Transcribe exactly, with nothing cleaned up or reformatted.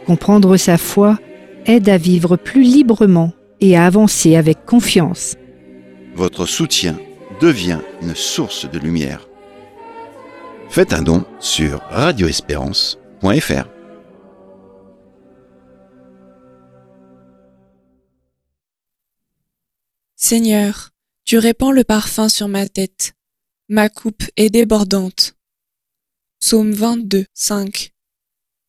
Comprendre sa foi aide à vivre plus librement et à avancer avec confiance. Votre soutien devient une source de lumière. Faites un don sur radio espérance point f r. Seigneur, tu répands le parfum sur ma tête. Ma coupe est débordante. Psaume vingt-deux, cinq.